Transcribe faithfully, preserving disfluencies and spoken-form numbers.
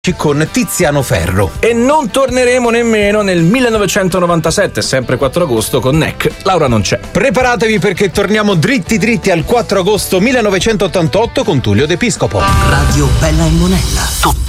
con Tiziano Ferro. E non torneremo nemmeno nel millenovecentonovantasette, sempre quattro agosto, con Neck. Laura non c'è. Preparatevi perché torniamo dritti dritti al quattro agosto millenovecentottantotto con Tullio De Piscopo. Radio Bella e Monella. Tutta